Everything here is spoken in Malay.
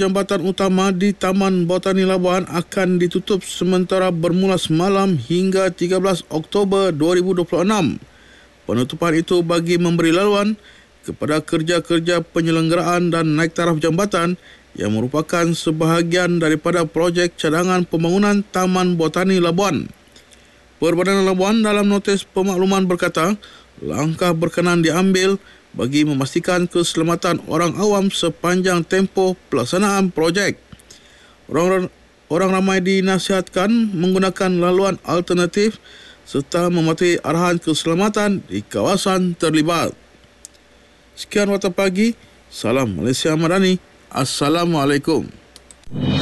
Jambatan utama di Taman Botani Labuan akan ditutup sementara bermula semalam hingga 13 Oktober 2026. Penutupan itu bagi memberi laluan kepada kerja-kerja penyelenggaraan dan naik taraf jambatan yang merupakan sebahagian daripada projek cadangan pembangunan Taman Botani Labuan. Perbadanan Labuan dalam notis pemakluman berkata, langkah berkenan diambil bagi memastikan keselamatan orang awam sepanjang tempoh pelaksanaan projek. Orang ramai dinasihatkan menggunakan laluan alternatif serta mematuhi arahan keselamatan di kawasan terlibat. Sekian Warta Pagi. Salam Malaysia Madani. Assalamualaikum.